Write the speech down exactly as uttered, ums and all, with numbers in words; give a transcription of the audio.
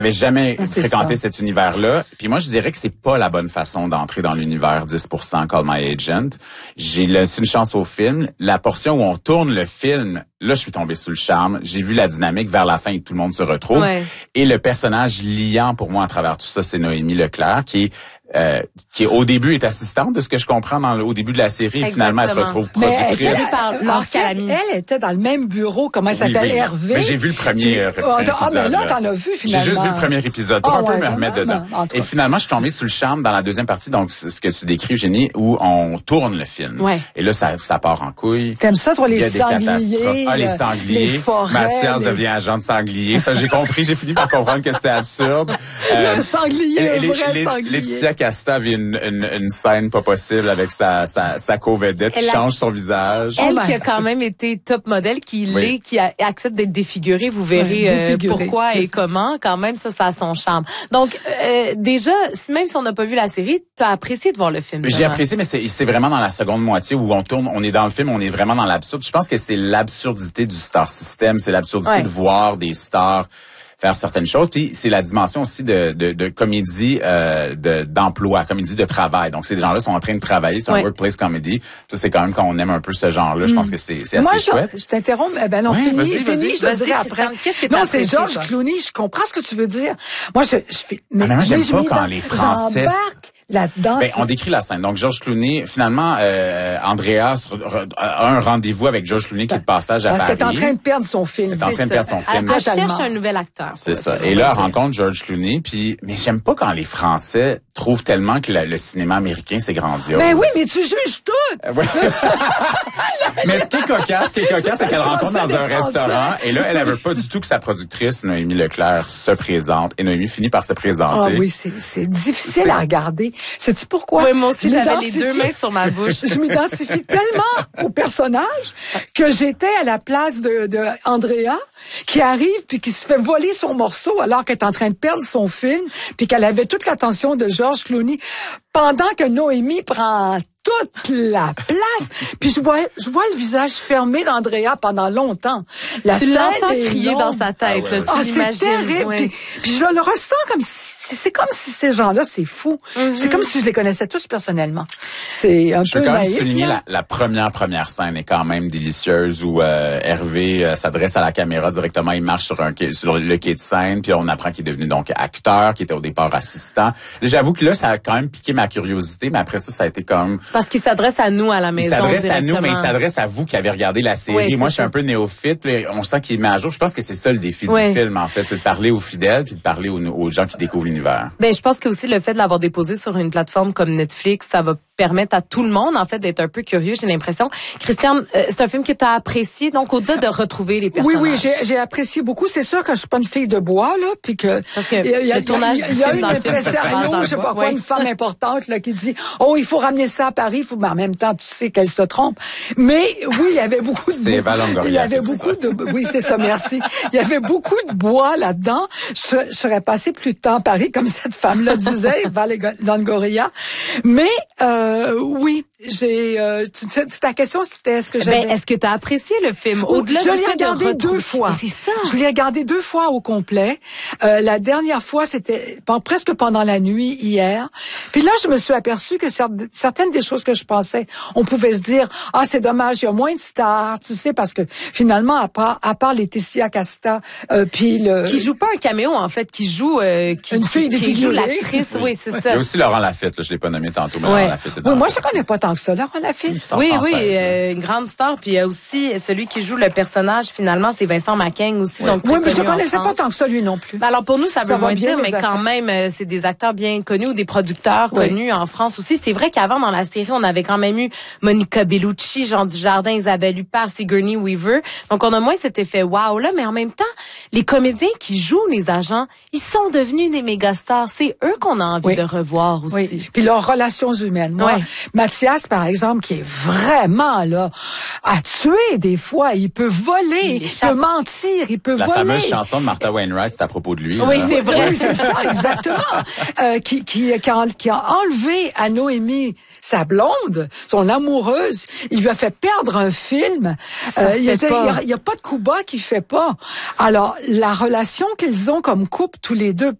j'avais jamais ah, fréquenté ça. cet univers-là. Puis moi, je dirais que c'est pas la bonne façon d'entrer dans l'univers dix pour cent Call My Agent. J'ai laissé une chance au film. La portion où on tourne le film, là, je suis tombé sous le charme. J'ai vu la dynamique vers la fin et tout le monde se retrouve. Ouais. Et le personnage liant pour moi à travers tout ça, c'est Noémie Leclerc, qui est Euh, qui au début est assistante de ce que je comprends dans le, au début de la série. Exactement. Finalement, elle se retrouve Mais productrice. elle, par en Laure fait, Calamy. elle était dans le même bureau, comment elle Oui, s'appelle, oui. Hervé. Mais j'ai vu le premier, euh, Puis, premier ah, ah, mais épisode. là, t'en as vu, J'ai finalement. juste vu le premier épisode pour Ah, un peu ouais, me remettre vraiment, dedans. en tout Et cas. finalement, je suis tombé sous le charme dans la deuxième partie, donc c'est ce que tu décris, Eugénie, où on tourne le film. Ouais. Et là, ça, ça part en couille. T'aimes ça, toi, Il y les a des sangliers? catastrophes. Ah, les sangliers. Les forêts. Mathias les... devient agent de sanglier. Ça, j'ai compris. J'ai fini par comprendre que c'était absurde. Euh, Le sanglier, et- le et- vrai les- sanglier. Laetitia Casta vit une, une, une scène pas possible avec sa, sa, sa co-vedette qui Elle a- change son visage. Elle Oh, qui a ben. quand même été top modèle, qui Oui. l'est, qui a, accepte d'être défigurée, vous verrez Ouais, euh, défigurée, pourquoi c'est et ça. comment. Quand même, ça, ça a son charme. Donc, euh, déjà, si- même si on n'a pas vu la série, tu as apprécié de voir le film. J'ai vraiment. apprécié, mais c'est, c'est vraiment dans la seconde moitié où on tourne, on est dans le film, on est vraiment dans l'absurde. Je pense que c'est l'absurdité du star system, c'est l'absurdité Ouais. de voir des stars faire certaines choses. Puis c'est la dimension aussi de, de, de comédie euh, de, d'emploi, comédie de travail. Donc ces gens-là sont en train de travailler, c'est un Ouais. workplace comedy. Ça c'est quand même quand on aime un peu ce genre-là. Je pense que c'est, c'est assez Moi, je, chouette. je t'interromps. Eh ben non, Ouais, fini, vas-y, fini, vas-y. je te Vas-y, dirai après. Christiane, qu'est-ce que t'as Non, c'est apprécié, George toi? Clooney, je comprends ce que tu veux dire. Moi, je, je fais, mais, Ah, mais moi, j'aime je pas m'y quand dans- les Français- j'embarque là-dedans. Ben, on décrit la scène. Donc, George Clooney, finalement, euh, Andrea se re- a un rendez-vous avec George Clooney qui est de passage à Parce Paris. qu'elle est en train de perdre son film. Elle est en C'est train de ça. perdre son Elle- film. Elle Totalement. cherche un nouvel acteur. C'est pour ça. le Et film, là, on elle va dire. rencontre George Clooney, puis mais j'aime pas quand les Français trouvent tellement que la- le cinéma américain c'est grandiose. Ben oui, mais tu juges tout. Euh, ouais. Mais ce qui est cocasse, ce qui est cocasse, c'est qu'elle rencontre dans un restaurant et là, elle ne veut pas du tout que sa productrice, Noémie Leclerc, se présente. Et Noémie finit par se Ah présenter. oui, c'est, c'est difficile C'est- à regarder. Sais-tu pourquoi? Oui, moi aussi, Je j'avais les deux m'identifie- mains sur ma bouche. Je m'identifie tellement au personnage que j'étais à la place de, de Andrea qui arrive puis qui se fait voler son morceau alors qu'elle est en train de perdre son film puis qu'elle avait toute l'attention de George Clooney pendant que Noémie prend toute la place. Puis je vois, je vois le visage fermé d'Andrea pendant longtemps. La Tu scène l'entends est crier longue. dans sa tête, Ah ouais, là, tu Ah, c'est l'imagines. terrible. ouais. Puis, puis je le ressens comme si, c'est c'est comme si ces gens-là, c'est fou. Mm-hmm. C'est comme si je les connaissais tous personnellement. C'est un Je peu veux quand même naïf. souligner là. la, la première première scène est quand même délicieuse où euh, Hervé euh, s'adresse à la caméra directement, il marche sur un quai- sur le quai de scène, puis on apprend qu'il est devenu donc acteur, qui était au départ assistant. J'avoue que là ça a quand même piqué ma curiosité, mais après ça ça a été comme Parce qu'il s'adresse à nous à la il maison. s'adresse à nous, mais il directement. s'adresse à vous qui avez regardé la série. Ouais, c'est Moi, je suis ça. un peu néophyte, puis on sent qu'il met à jour. Je pense que c'est ça le défi Ouais. du film, en fait, c'est de parler aux fidèles puis de parler aux, aux gens qui découvrent l'univers. Ben, je pense que aussi le fait de l'avoir déposé sur une plateforme comme Netflix, ça va permettre à tout le monde, en fait, d'être un peu curieux, j'ai l'impression. Christiane, euh, c'est un film que tu as apprécié, donc au-delà de retrouver les Oui, personnages. oui, j'ai, j'ai apprécié beaucoup. C'est sûr que je suis pas une fille de bois, là, puis que Parce que il y a- il y a- le tournage il y a- du il y a film une dans le film se passe impresario, dans je sais le pas bois. quoi, Oui. une femme importante là qui dit oh il faut ramener ça à Paris, faut, mais en même temps tu sais qu'elle se trompe. Mais oui, il y avait beaucoup de C'est bois. Eva Longoria Il y avait qui dit beaucoup de oui c'est ça, merci. Il y avait beaucoup de bois là-dedans. Je, je serais passé plus de temps à Paris comme cette femme-là disait, Eva Longoria. Mais euh, oui, j'ai euh, tu- tu- ta question c'était est-ce que j'avais Ben, est-ce que tu as apprécié le film au-delà je du l'ai fait de regardé retrouver- deux fois. Mais c'est ça. Je l'ai regardé deux fois au complet. Euh, la dernière fois, c'était pen- presque pendant la nuit hier. Puis là, je me suis aperçue que cer- certaines des choses que je pensais, on pouvait se dire, ah, c'est dommage, il y a moins de stars, tu sais, parce que finalement, à part, à part Laetitia Casta, euh, puis le... Qui joue pas un caméo, en fait, qui joue, euh, qui, Une fille qui, qui joue défigurée. l'actrice, oui, c'est Il y ça. a aussi Laurent Laffitte, là, je l'ai pas nommé tantôt, mais Ouais. Laurent Laffitte est dans Oui, le moi, film. je connais pas tant que ça, Laurent Laffitte. C'est en Oui, française, oui, là. euh, une grande star. Puis il y a aussi celui qui joue le personnage, finalement, c'est Vincent Macaigne aussi. Donc Oui, très mais je connu en connaissais pas France. tant que ça, lui non plus. Ben alors pour nous, ça veut Ça va moins bien, dire, les mais quand affaires. même, euh, c'est des acteurs bien connus ou des producteurs Oui. connus en France aussi. C'est vrai qu'avant, dans la série, on avait quand même eu Monica Bellucci, Jean Dujardin, Isabelle Huppert, Sigourney Weaver. Donc on a moins cet effet wow là, mais en même temps, les comédiens qui jouent les agents, ils sont devenus des méga stars. C'est eux qu'on a envie Oui. de revoir aussi. Oui. Puis leurs relations humaines. Moi, Ouais. Mathias, par exemple, qui est vraiment là à tuer des fois. Il peut voler, Il il, échappe. peut mentir, il peut La voler. fameuse chanson de Martha Wainwright, c'est à propos de lui. Oui, là. c'est vrai. Oui, c'est ça, exactement. Euh, qui, qui, qui, en- qui a enlevé à Noémie sa blonde, son amoureuse. Il lui a fait perdre un film. Ça Euh, il se fait pas. n'y a, a pas de coup bas qu'il fait pas. Alors, la relation qu'ils ont comme couple, tous les deux,